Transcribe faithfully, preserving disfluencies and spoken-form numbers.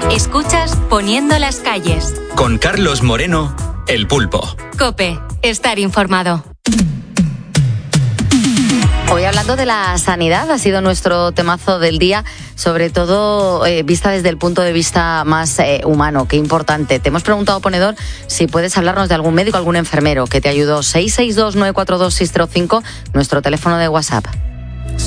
Escuchas Poniendo las calles. Con Carlos Moreno, El Pulpo. COPE, estar informado. Hoy hablando de la sanidad, ha sido nuestro temazo del día, sobre todo eh, vista desde el punto de vista más eh, humano. Qué importante. Te hemos preguntado, ponedor, si puedes hablarnos de algún médico, algún enfermero que te ayudó. seis seis dos nueve cuatro dos seis cero cinco, nuestro teléfono de WhatsApp.